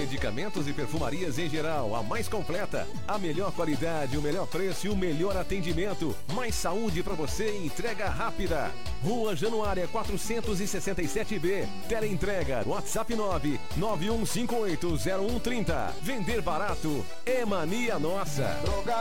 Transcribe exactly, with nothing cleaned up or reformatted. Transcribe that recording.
medicamentos e perfumarias em geral, a mais completa. A melhor qualidade, o melhor preço e o melhor atendimento. Mais saúde pra você e entrega rápida. Rua Januária quatrocentos e sessenta e sete B. Teleentrega, WhatsApp nove nove um cinco oito zero um três zero. Vender barato é mania nossa.